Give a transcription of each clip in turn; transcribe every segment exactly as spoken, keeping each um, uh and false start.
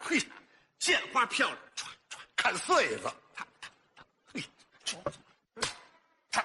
嘿，见花漂亮，唰唰看穗子，他他他，嘿，他，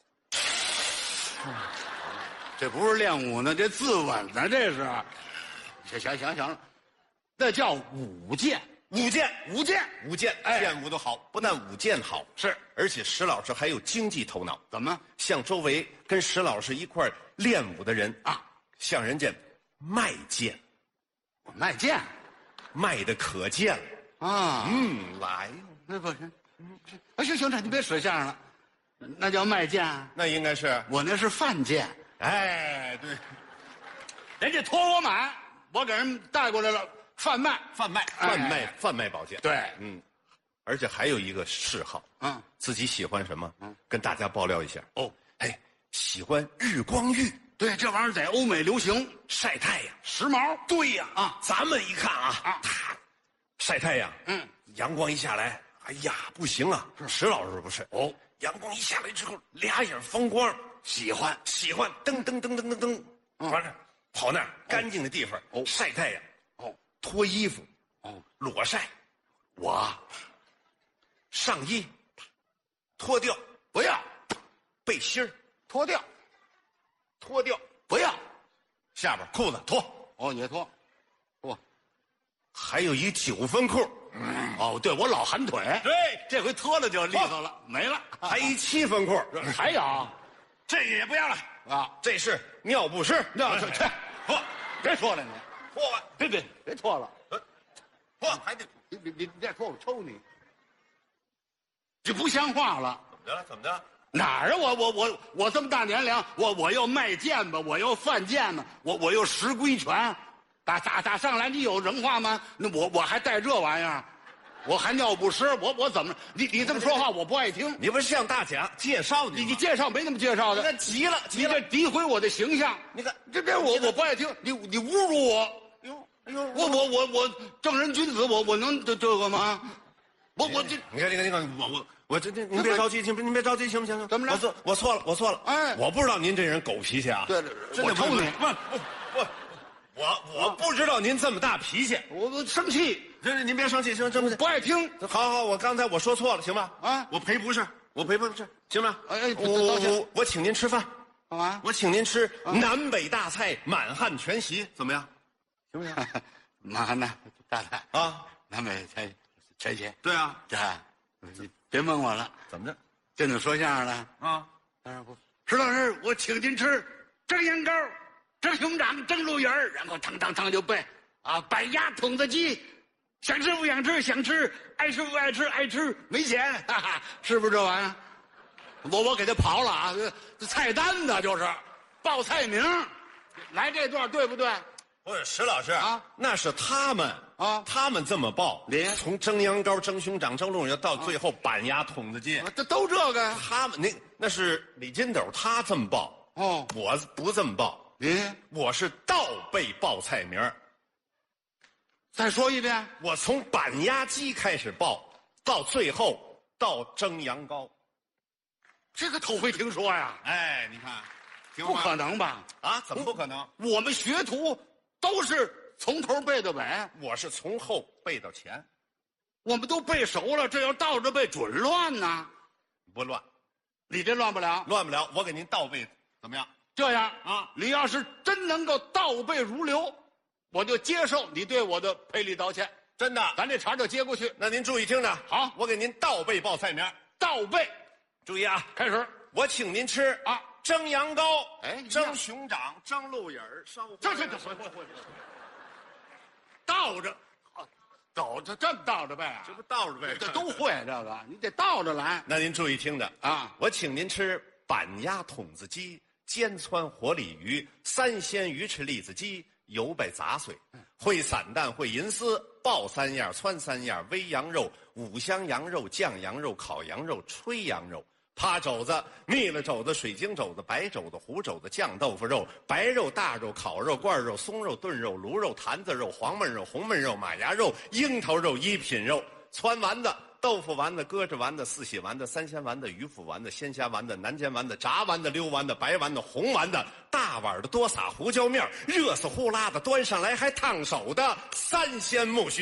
这不是练武呢，这自刎呢，这是。行行行行了，那叫舞剑。 舞剑， 舞剑， 舞剑， 哎练武都好，不但舞剑好， 是， 而且石老师还有经济头脑。 怎么？ 像周围跟石老师一块儿练武的人啊， 向人家卖剑， 我卖剑， 卖的可见了啊。 嗯，来， 那不是，啊，行行，这你别说相声了，那叫卖剑啊。 那应该是我那是贩剑， 哎，对， 人家托我买，我给人带过来了。贩卖， 贩卖，贩卖，贩卖宝剑。 对， 嗯，而且还有一个嗜好， 嗯， 自己喜欢什么？嗯，跟大家爆料一下。 哦， 哎，喜欢日光浴。 对，这玩意儿在欧美流行， 晒太阳， 时髦。 对呀， 啊， 咱们一看啊， 啊， 他晒太阳， 嗯， 阳光一下来，哎呀，不行啊。石老师不是哦， 阳光一下来之后，俩眼放光， 喜欢喜欢，噔噔噔噔噔噔，完了，跑那儿干净的地方， 哦， 晒太阳。 哦， 脱衣服， 哦， 裸晒， 我上衣脱掉， 不要， 背心儿脱掉， 脱掉， 不要， 下边裤子脱， 哦，也脱，脱， 还有一九分裤， 嗯，哦，对我老寒腿， 对， 这回脱了就利索了，没了， 还一七分裤， 还有， 这个也不要了啊， 这是尿不湿， 尿这这， 脱， 别说了你， 脱完， 别别别脱了， 脱还得你你你再脱我抽你，这不像话了。 怎么的？怎么的？ 哪儿啊？我我我我这么大年龄，我我又卖剑吧，我又贩剑嘛，我我又识规拳，打打打上来你有人话吗？那我我还带这玩意儿，我还尿不湿，我我怎么？你你这么说话我不爱听。 你不是向大家介绍你你你介绍没那么介绍的， 那急了急了， 你这诋毁我的形象。 你看这这我我不爱听，你你侮辱我。 哟哎呦， 我我我我正人君子，我我能这这个吗？我我这你看你看你看我我我这这您别着急，行不？您别着急，行不行？ 怎么着我错我错了，我错了。 哎我不知道您这人狗脾气啊。 对对真的我抽你不不不，我我不知道您这么大脾气。 我我生气， 真是您别生气，行真不行。 不爱听。 好好，我刚才我说错了，行吧？ 啊我赔不是，我赔不是，行吧？ 哎哎我道歉我我请您吃饭， 干嘛？ 我请您吃南北大菜满汉全席，怎么样？行不行？ 妈呢？大菜啊， 南北菜全席。 对啊， 这你别问我了， 怎么着？ 就你说相声的啊， 当然不。石老师，我请您吃蒸羊羔、蒸熊掌、蒸鹿尾儿，然后汤汤汤就背啊，板鸭、筒子鸡，想吃不想吃，想吃爱吃不爱吃，爱吃没钱，哈哈，是不是这玩意儿？我我给他刨了啊，这菜单子就是报菜名，来这段对不对？ 不是石老师啊， 那是他们啊他们这么报， 您从蒸羊羔、蒸熊掌、蒸鹿尾到最后板鸭、筒子鸡， 这都这个呀？ 他们那那是李金斗他这么报哦， 我不这么报， 您我是倒背报菜名儿再说一遍。 我从板鸭鸡开始报，到最后到蒸羊羔。 这个头回听说呀， 哎，你看，行不吗可能吧？ 啊？怎么不可能？ 我们学徒都是从头背到尾， 我是从后背到前， 我们都背熟了，这要倒着背准乱呢。 不乱， 你这乱不了。 乱不了。我给您倒背，怎么样？ 这样啊你要是真能够倒背如流，我就接受你对我的赔礼道歉， 真的。 咱这茬就接过去。 那您注意听着， 好我给您倒背报菜名儿。 倒背注意啊， 开始， 我请您吃啊蒸羊羔， 哎蒸熊掌，蒸鹿尾儿，烧花这这这回回回，倒着，啊走这这么倒着背啊？ 这不倒着呗？ 这都会这个，你得倒着来那您注意听着啊！ 我请您吃板鸭、筒子鸡、煎川活鲤鱼、三鲜鱼翅、栗子鸡、油贝杂碎、烩散蛋、烩银丝、爆三样、汆三样、煨羊肉、五香羊肉、酱羊肉、烤羊肉、炊羊肉。趴肘子、蜜了肘子、水晶肘子、白肘子、糊肘子、酱豆腐肉、白肉、大肉、烤肉、罐肉、松肉、炖肉、卤肉、坛子肉、黄焖肉、红焖肉、马牙肉、樱桃肉、一品肉、汆丸子、豆腐丸子、鸽子丸子、四喜丸子、三鲜丸子、鱼腐丸子、鲜虾丸子、南煎丸子、炸丸子、溜丸子、白丸子、红丸子，大碗的多撒胡椒面，热死呼啦的端上来还烫手的三鲜木须。